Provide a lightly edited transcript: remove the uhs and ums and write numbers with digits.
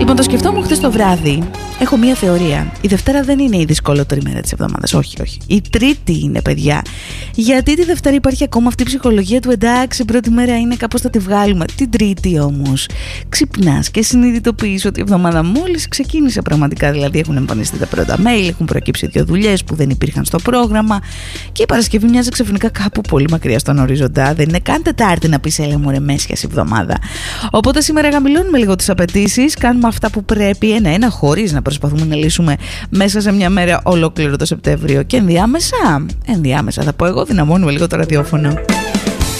Λοιπόν, το σκεφτόμουν χθες το βράδυ. Έχω μία θεωρία. Η Δευτέρα δεν είναι η δυσκολότερη μέρα της εβδομάδας. Όχι. Η Τρίτη είναι, παιδιά. Γιατί τη Δευτέρα υπάρχει ακόμα αυτή η ψυχολογία του εντάξει, πρώτη μέρα είναι, κάπως θα τη βγάλουμε. Την Τρίτη όμως ξυπνάς και συνειδητοποιείς ότι η εβδομάδα μόλις ξεκίνησε πραγματικά. Δηλαδή έχουν εμφανιστεί τα πρώτα mail, έχουν προκύψει 2 δουλειές που δεν υπήρχαν στο πρόγραμμα και η Παρασκευή μοιάζει ξαφνικά κάπου πολύ μακριά στον οριζοντά. Δεν είναι καν Τετάρτη να πεις έλα μωρέ μέσιας εβδομάδα. Οπότε σήμερα χαμηλώνουμε λίγο τις απαιτήσεις, κάνουμε αυτά που πρέπει ένα-ένα χωρίς να προσπαθούμε να λύσουμε μέσα σε μια μέρα ολόκληρο το Σεπτέμβριο. Και ενδιάμεσα θα πω εγώ, δυναμώνουμε λίγο το ραδιόφωνο.